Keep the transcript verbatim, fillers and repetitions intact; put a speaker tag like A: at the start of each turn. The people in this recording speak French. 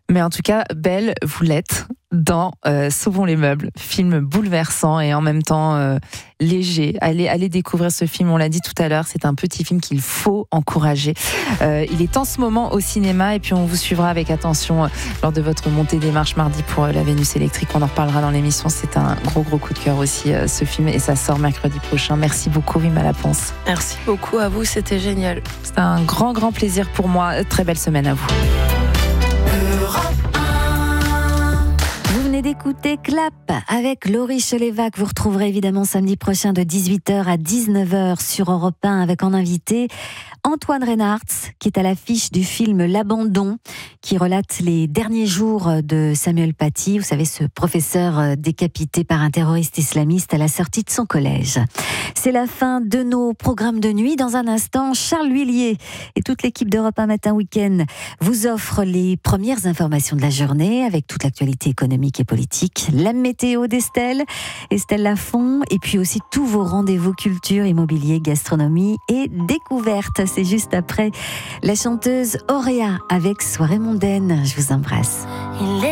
A: Mais en tout cas, Belle, vous l'êtes dans euh, Sauvons les meubles, film bouleversant et en même temps euh, léger. Allez, allez découvrir ce film, on l'a dit tout à l'heure, c'est un petit film qu'il faut encourager. Euh, il est en ce moment au cinéma et puis on vous suivra avec attention euh, lors de votre montée des marches mardi pour euh, la Vénus électrique. On en reparlera dans l'émission, c'est un gros gros coup de cœur aussi euh, ce film et ça sort mercredi prochain. Merci beaucoup Wim Laponce.
B: Merci beaucoup à vous, c'était génial.
A: C'est un grand grand plaisir pour moi. Très belle semaine à vous.
C: Vous venez d'écouter Clap avec Laurie Cholévac. Vous retrouverez évidemment samedi prochain de dix-huit heures à dix-neuf heures sur Europe un avec en invité Antoine Reinhardt, qui est à l'affiche du film L'Abandon, qui relate les derniers jours de Samuel Paty, vous savez, ce professeur décapité par un terroriste islamiste à la sortie de son collège. C'est la fin de nos programmes de nuit. Dans un instant, Charles Huillier et toute l'équipe d'Europe un Matin Week-end vous offrent les premières informations de la journée avec toute l'actualité économique et politique, la météo d'Estelle, Estelle Lafont, et puis aussi tous vos rendez-vous culture, immobilier, gastronomie et découverte. C'est juste après la chanteuse Auréa avec Soirée mondaine. Je vous embrasse.